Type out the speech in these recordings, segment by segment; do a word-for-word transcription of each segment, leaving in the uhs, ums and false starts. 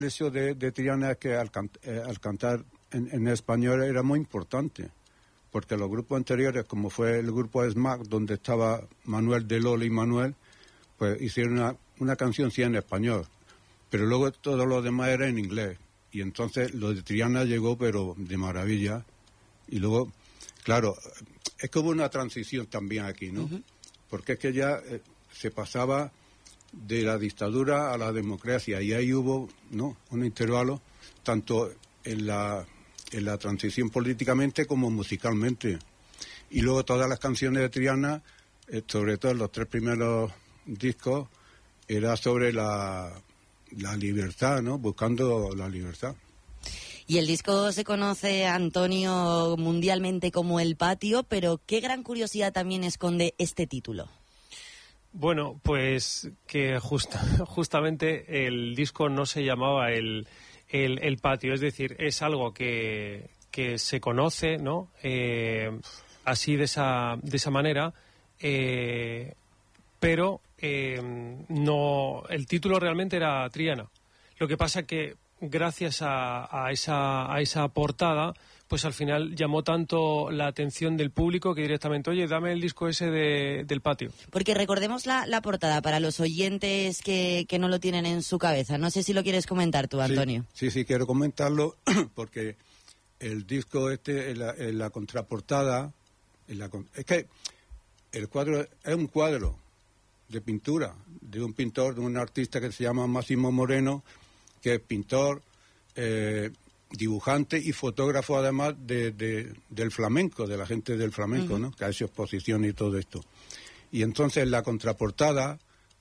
El hecho de, de Triana es que al, can, eh, al cantar en, en español era muy importante, porque los grupos anteriores, como fue el grupo Smack, donde estaba Manuel de Lola y Manuel, pues hicieron una, una canción sí en español, pero luego todo lo demás era en inglés. Y entonces lo de Triana llegó, pero de maravilla. Y luego, claro, es que hubo una transición también aquí, ¿no? Uh-huh. Porque es que ya eh, se pasaba de la dictadura a la democracia, y ahí hubo, ¿no?, un intervalo, tanto en la, en la transición políticamente como musicalmente. Y luego todas las canciones de Triana, eh, sobre todo en los tres primeros discos, era sobre la... la libertad, ¿no? Buscando la libertad. Y el disco se conoce, Antonio, mundialmente como El Patio, pero ¿qué gran curiosidad también esconde este título? Bueno, pues que justa, justamente el disco no se llamaba el, el, el Patio, es decir, es algo que, que se conoce, ¿no? Eh, así de esa, de esa manera, eh, pero eh, no, el título realmente era Triana. Lo que pasa que gracias a, a esa a esa portada, pues al final llamó tanto la atención del público que directamente, oye, dame el disco ese de, del Patio. Porque recordemos la, la portada para los oyentes que, que no lo tienen en su cabeza. No sé si lo quieres comentar tú, Antonio. Sí, sí, sí quiero comentarlo porque el disco este, en la, en la contraportada, en la, es que el cuadro es un cuadro de pintura, de un pintor, de un artista que se llama Máximo Moreno, que es pintor, eh, dibujante y fotógrafo además de, de, del flamenco, de la gente del flamenco, uh-huh. ¿no?, que ha hecho exposición y todo esto. Y entonces la contraportada,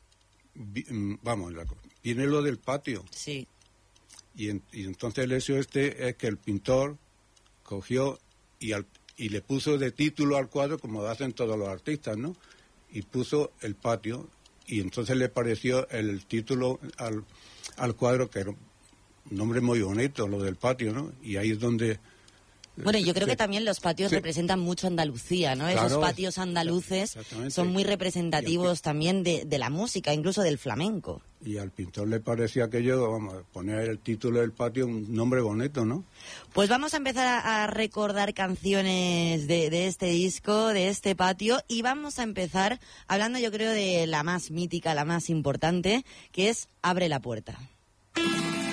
vamos, la, viene lo del patio. Sí. Y, en, y entonces el hecho este es que el pintor cogió y, al, y le puso de título al cuadro, como hacen todos los artistas, ¿no?, y puso El Patio, y entonces le pareció el título al, al cuadro, que era un nombre muy bonito, lo del patio, ¿no? Y ahí es donde... Bueno, yo creo sí, que también los patios sí. representan mucho Andalucía, ¿no? Claro, esos patios andaluces son muy representativos al, también de, de la música, incluso del flamenco. Y al pintor le parecía aquello, vamos, poner el título del patio, un nombre bonito, ¿no? Pues vamos a empezar a, a recordar canciones de, de este disco, de este patio, y vamos a empezar hablando, yo creo, de la más mítica, la más importante, que es Abre la puerta.